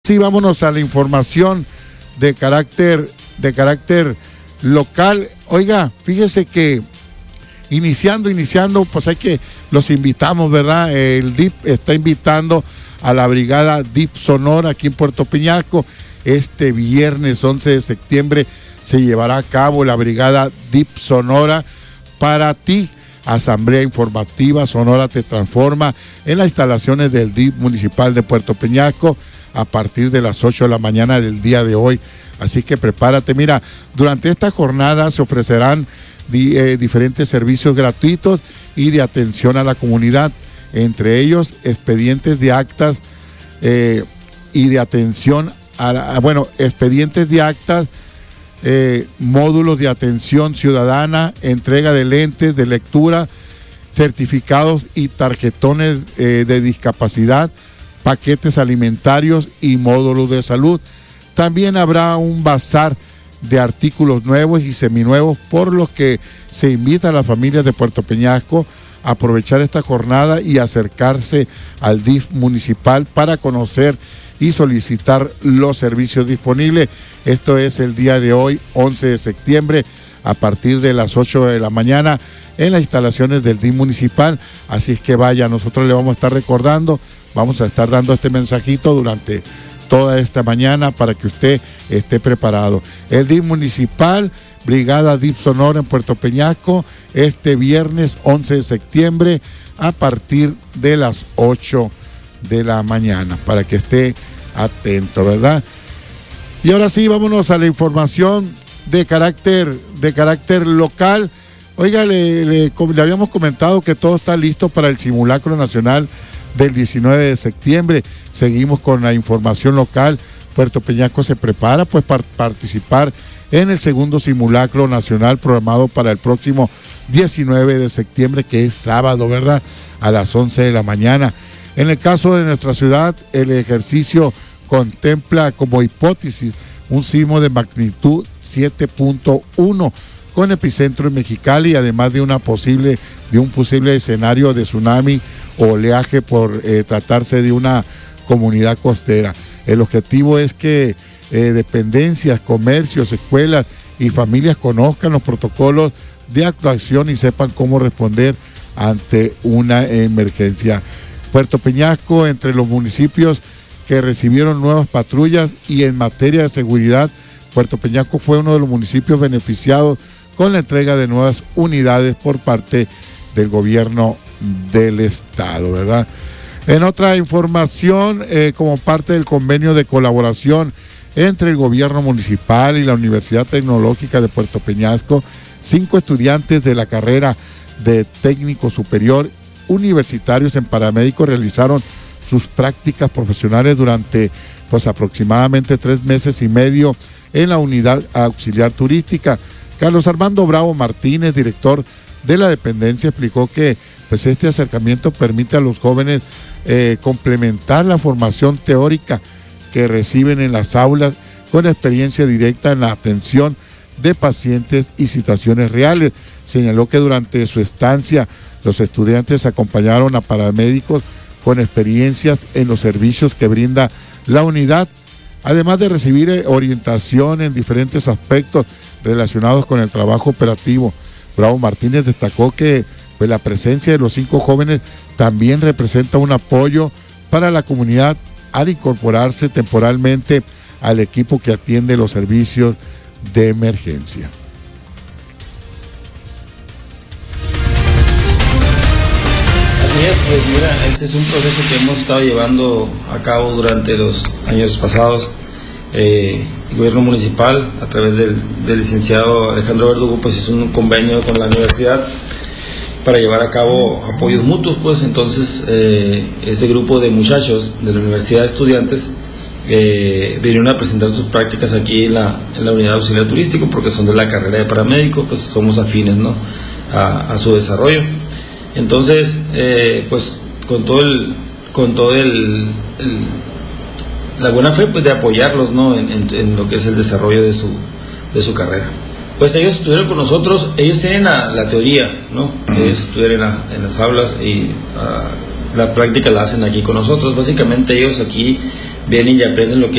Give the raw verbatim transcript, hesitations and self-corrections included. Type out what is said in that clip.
Sí, vámonos a la información de carácter, de carácter local. Oiga, fíjese que iniciando, iniciando, pues hay que, los invitamos, ¿verdad? El D I P está invitando a la brigada D I P Sonora aquí en Puerto Peñasco. Este viernes once de septiembre se llevará a cabo la brigada D I P Sonora para ti. Asamblea informativa Sonora te transforma en las instalaciones del D I P municipal de Puerto Peñasco a partir de las ocho de la mañana del día de hoy. Así que prepárate. Mira, durante esta jornada se ofrecerán di, eh, diferentes servicios gratuitos y de atención a la comunidad, entre ellos expedientes de actas eh, y de atención a, la, a bueno, expedientes de actas, eh, módulos de atención ciudadana, entrega de lentes de lectura, certificados y tarjetones eh, de discapacidad, paquetes alimentarios y módulos de salud. También habrá un bazar de artículos nuevos y seminuevos, por los que se invita a las familias de Puerto Peñasco a aprovechar esta jornada y acercarse al D I F municipal para conocer y solicitar los servicios disponibles. Esto es el día de hoy, once de septiembre, a partir de las ocho de la mañana en las instalaciones del D I F municipal. Así es que vaya, nosotros le vamos a estar recordando, vamos a estar dando este mensajito durante toda esta mañana para que usted esté preparado. El D I F municipal, brigada D I F Sonora en Puerto Peñasco, este viernes once de septiembre a partir de las ocho de la mañana, para que esté atento, ¿verdad? Y ahora sí, vámonos a la información de carácter, de carácter local. Oiga, le, le, le habíamos comentado que todo está listo para el simulacro nacional del diecinueve de septiembre. Seguimos con la información local. Puerto Peñasco se prepara pues para participar en el segundo simulacro nacional programado para el próximo diecinueve de septiembre, que es sábado, ¿verdad? A las once de la mañana. En el caso de nuestra ciudad, el ejercicio contempla como hipótesis un sismo de magnitud siete punto uno con epicentro en Mexicali, además de una posible, de un posible escenario de tsunami o oleaje por eh, tratarse de una comunidad costera. El objetivo es que eh, dependencias, comercios, escuelas y familias conozcan los protocolos de actuación y sepan cómo responder ante una emergencia. Puerto Peñasco, entre los municipios que recibieron nuevas patrullas, y en materia de seguridad, Puerto Peñasco fue uno de los municipios beneficiados con la entrega de nuevas unidades por parte del gobierno del estado, ¿verdad? En otra información, eh, como parte del convenio de colaboración entre el gobierno municipal y la Universidad Tecnológica de Puerto Peñasco, cinco estudiantes de la carrera de técnico superior universitarios en paramédicos realizaron sus prácticas profesionales durante pues aproximadamente tres meses y medio en la unidad auxiliar turística. Carlos Armando Bravo Martínez, director de la dependencia, explicó que pues este acercamiento permite a los jóvenes eh, complementar la formación teórica que reciben en las aulas con experiencia directa en la atención de pacientes y situaciones reales. Señaló que durante su estancia los estudiantes acompañaron a paramédicos con experiencias en los servicios que brinda la unidad, además de recibir orientación en diferentes aspectos relacionados con el trabajo operativo. Bravo Martínez destacó que pues, la presencia de los cinco jóvenes también representa un apoyo para la comunidad al incorporarse temporalmente al equipo que atiende los servicios de emergencia. Así es, pues mira, este es un proceso que hemos estado llevando a cabo durante los años pasados. Eh, el gobierno municipal, a través del, del licenciado Alejandro Verdugo, pues hizo un convenio con la universidad para llevar a cabo apoyos mutuos. Pues entonces eh, este grupo de muchachos de la Universidad de Estudiantes eh, vinieron a presentar sus prácticas aquí en la, en la unidad auxiliar turístico, porque son de la carrera de paramédico, pues somos afines, ¿no?, a, a su desarrollo. Entonces, eh, pues con todo el, con todo el, el la buena fe, pues de apoyarlos, ¿no?, en, en, en lo que es el desarrollo de su, de su carrera. Pues ellos estuvieron con nosotros, ellos tienen la, la teoría, ¿no?, ellos estuvieron en, la, en las aulas y uh, la práctica la hacen aquí con nosotros. Básicamente ellos aquí vienen y aprenden lo que